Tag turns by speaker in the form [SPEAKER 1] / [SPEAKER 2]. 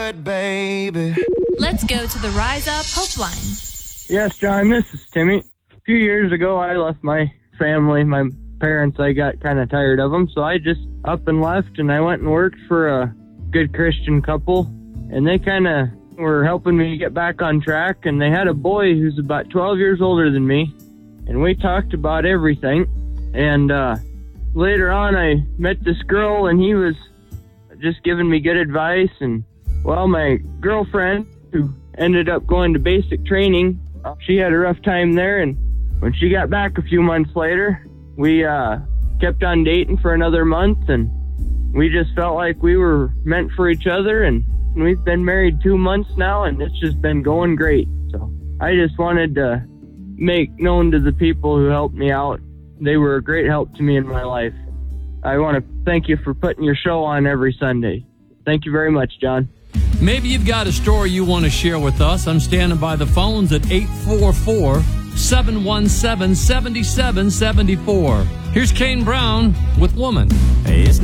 [SPEAKER 1] good, baby.
[SPEAKER 2] Let's go to the Rise Up Hope Line.
[SPEAKER 3] Yes, John, this is Timmy. A few years ago, I left my family, my parents. I got kind of tired of them, so I just up and left, and I went and worked for a good Christian couple, and they kind of were helping me get back on track, and they had a boy who's about 12 years older than me, and we talked about everything, and later on, I met this girl, and he was just giving me good advice, and, well, my girlfriend, who ended up going to basic training, she had a rough time there, and when she got back a few months later, we kept on dating for another month, and we just felt like we were meant for each other, and we've been married 2 months now, and it's just been going great. So I just wanted to make known to the people who helped me out. They were a great help to me in my life. I want to thank you for putting your show on every Sunday. Thank you very much, John.
[SPEAKER 4] Maybe you've got a story you want to share with us. I'm standing by the phones at 844-717-7774. Here's Kane Brown with Woman.
[SPEAKER 1] Hey, it's